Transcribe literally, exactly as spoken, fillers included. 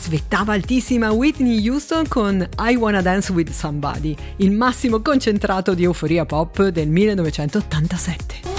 svettava altissima Whitney Houston con I Wanna Dance With Somebody, il massimo concentrato di euforia pop del millenovecentottantasette.